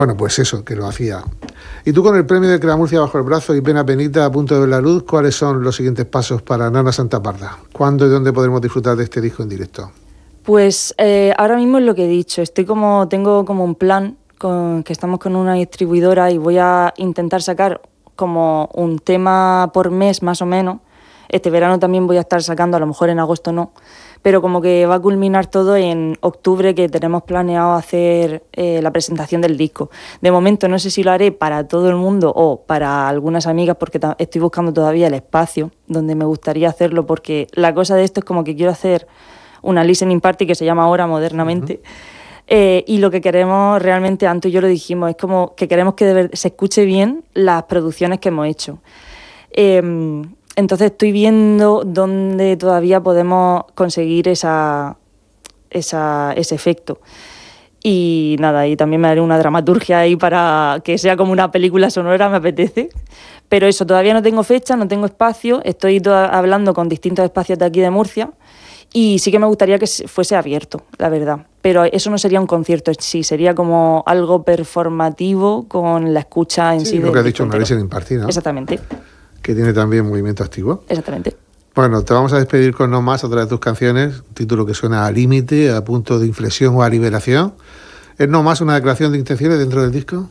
Bueno, pues eso, que lo hacía. Y tú, con el premio de Crea Murcia bajo el brazo y Pena Penita a punto de ver la luz, ¿cuáles son los siguientes pasos para Nana Santaparda? ¿Cuándo y dónde podremos disfrutar de este disco en directo? Pues ahora mismo es lo que he dicho, tengo como un plan que estamos con una distribuidora y voy a intentar sacar como un tema por mes más o menos. Este verano también voy a estar sacando, a lo mejor en agosto no, pero como que va a culminar todo en octubre, que tenemos planeado hacer la presentación del disco. De momento no sé si lo haré para todo el mundo o para algunas amigas, porque estoy buscando todavía el espacio donde me gustaría hacerlo, porque la cosa de esto es como que quiero hacer una listening party que se llama ahora modernamente. Y lo que queremos realmente, Anto y yo lo dijimos, es como que queremos que se escuche bien las producciones que hemos hecho. Entonces estoy viendo dónde todavía podemos conseguir ese efecto. Y nada, y también me haré una dramaturgia ahí para que sea como una película sonora, me apetece. Pero eso, todavía no tengo fecha, no tengo espacio, estoy hablando con distintos espacios de aquí de Murcia. Y sí que me gustaría que fuese abierto, la verdad. Pero eso no sería un concierto, sí, sería como algo performativo con la escucha en sí. Lo que has dicho, una listening party, ¿no? Exactamente. Que tiene también movimiento activo. Exactamente. Bueno, te vamos a despedir con No Más, otra de tus canciones, un título que suena a límite, a punto de inflexión o a liberación. ¿Es No Más una declaración de intenciones dentro del disco?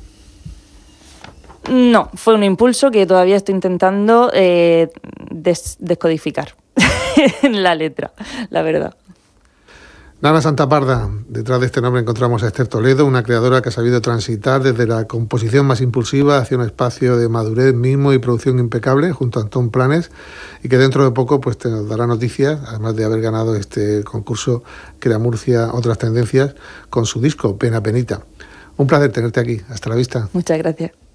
No, fue un impulso que todavía estoy intentando descodificar en la letra, la verdad. Nana Santaparda, detrás de este nombre encontramos a Esther Toledo, una creadora que ha sabido transitar desde la composición más impulsiva hacia un espacio de madurez mismo y producción impecable junto a Antón Planes, y que dentro de poco pues te dará noticias, además de haber ganado este concurso Crea Murcia, otras tendencias, con su disco Pena Penita. Un placer tenerte aquí. Hasta la vista. Muchas gracias.